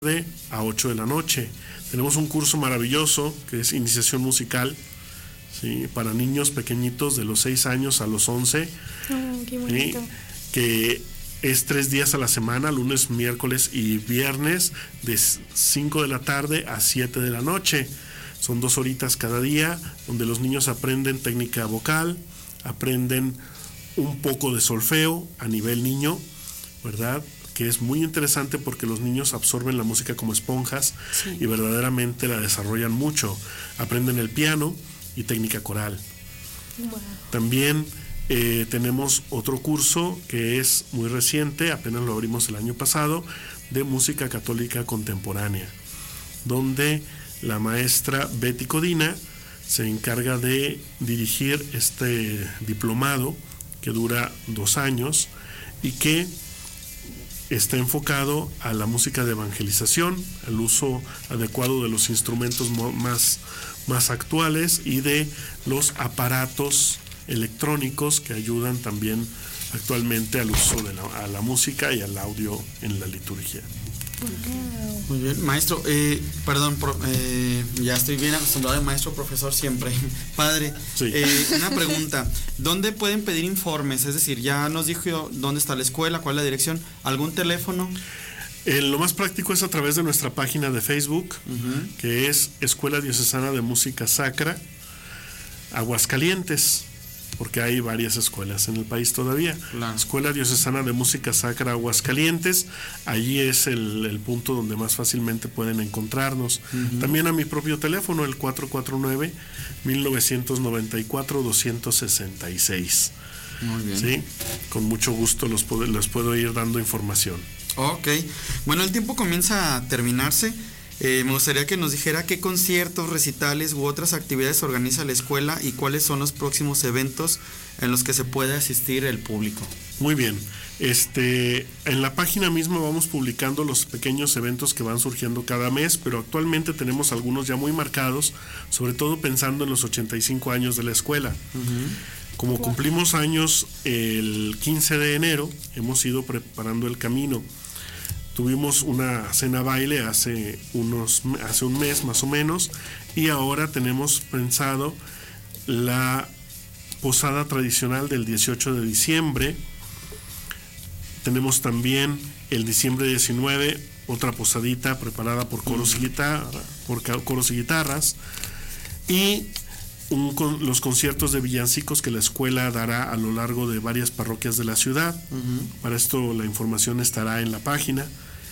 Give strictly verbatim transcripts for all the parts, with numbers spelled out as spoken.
a ocho de la noche. Tenemos un curso maravilloso que es iniciación musical, ¿sí?, para niños pequeñitos de los seis años a los once, oh, qué bonito. ¿sí?, que es tres días a la semana, lunes, miércoles y viernes, de cinco de la tarde a siete de la noche. Son dos horitas cada día, donde los niños aprenden técnica vocal, aprenden un poco de solfeo a nivel niño, ¿verdad?, que es muy interesante porque los niños absorben la música como esponjas, sí, y verdaderamente la desarrollan mucho. Aprenden el piano y técnica coral. Wow. También eh, tenemos otro curso que es muy reciente, apenas lo abrimos el año pasado, de música católica contemporánea, donde la maestra Betty Codina se encarga de dirigir este diplomado que dura dos años y que está enfocado a la música de evangelización, al uso adecuado de los instrumentos más, más actuales y de los aparatos electrónicos que ayudan también actualmente al uso de la, a la música y al audio en la liturgia. Muy bien, maestro, eh, perdón, pro, eh, ya estoy bien acostumbrado de maestro, profesor siempre. Padre, sí. eh, una pregunta, ¿dónde pueden pedir informes? Es decir, ya nos dijo dónde está la escuela, cuál es la dirección, ¿algún teléfono? Eh, lo más práctico es a través de nuestra página de Facebook, uh-huh, que es Escuela Diocesana de Música Sacra Aguascalientes, porque hay varias escuelas en el país todavía. Claro. Escuela Diocesana de Música Sacra Aguascalientes, allí es el, el punto donde más fácilmente pueden encontrarnos. Uh-huh. También a mi propio teléfono, el cuatro cuatro nueve, mil novecientos noventa y cuatro, doscientos sesenta y seis. Muy bien. ¿Sí? Con mucho gusto los puedo, les puedo ir dando información. Ok, bueno, el tiempo comienza a terminarse. Eh, me gustaría que nos dijera qué conciertos, recitales u otras actividades organiza la escuela y cuáles son los próximos eventos en los que se puede asistir el público. Muy bien, este, en la página misma vamos publicando los pequeños eventos que van surgiendo cada mes, pero actualmente tenemos algunos ya muy marcados, sobre todo pensando en los ochenta y cinco años de la escuela. Uh-huh. Como cumplimos años el quince de enero, hemos ido preparando el camino. Tuvimos una cena baile hace unos hace un mes más o menos, y ahora tenemos pensado la posada tradicional del dieciocho de diciembre. Tenemos también el diciembre diecinueve otra posadita preparada por coros y guitarra, por coros y guitarras, y un, con, los conciertos de villancicos que la escuela dará a lo largo de varias parroquias de la ciudad. Uh-huh. Para esto la información estará en la página.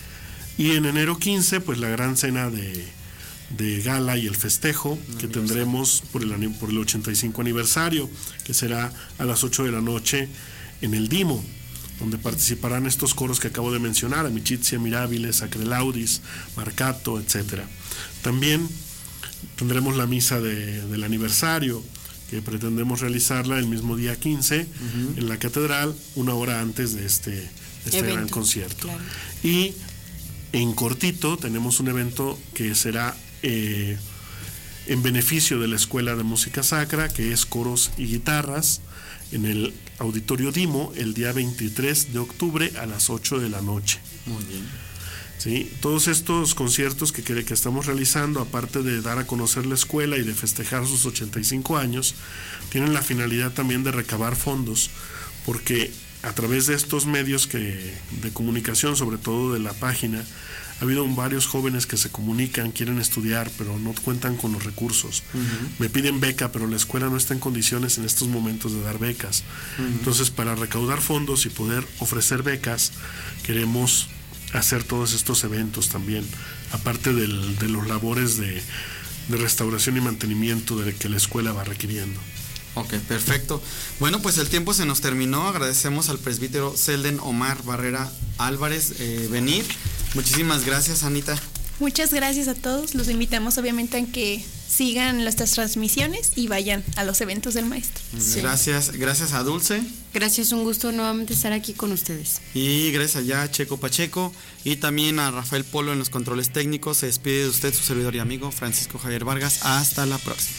Y en enero quince, pues la gran cena de, de gala y el festejo que tendremos por el, por el ochenta y cinco aniversario, que será a las ocho de la noche en el Dimo, donde participarán estos coros que acabo de mencionar, Amicizia Mirabilis, Sacrelaudis, Marcato, etcétera. También tendremos la misa de, del aniversario, que pretendemos realizarla el mismo día quince, uh-huh, en la catedral, una hora antes de este, este gran concierto. Claro. Y en cortito tenemos un evento que será eh, en beneficio de la Escuela de Música Sacra, que es coros y guitarras, en el Auditorio Dimo, el día veintitrés de octubre a las ocho de la noche. Muy bien. ¿Sí? Todos estos conciertos que, que, que estamos realizando, aparte de dar a conocer la escuela y de festejar sus ochenta y cinco años, tienen la finalidad también de recabar fondos, porque a través de estos medios que, de comunicación, sobre todo de la página, ha habido varios jóvenes que se comunican, quieren estudiar, pero no cuentan con los recursos. Uh-huh. Me piden beca, pero la escuela no está en condiciones en estos momentos de dar becas. Uh-huh. Entonces, para recaudar fondos y poder ofrecer becas, queremos hacer todos estos eventos también, aparte del, de los labores de, de restauración y mantenimiento de que la escuela va requiriendo. Ok, perfecto. Bueno, pues el tiempo se nos terminó. Agradecemos al presbítero Selden Omar Barrera Álvarez eh, venir. Muchísimas gracias, Anita. Muchas gracias a todos. Los invitamos obviamente a que sigan nuestras transmisiones y vayan a los eventos del maestro. Sí. Gracias, gracias a Dulce. Gracias, un gusto nuevamente estar aquí con ustedes. Y gracias ya a Checo Pacheco y también a Rafael Polo en los controles técnicos. Se despide de usted su servidor y amigo Francisco Javier Vargas. Hasta la próxima.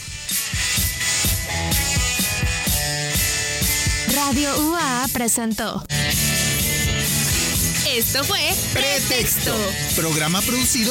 Radio U A A presentó Esto fue Pretexto, programa producido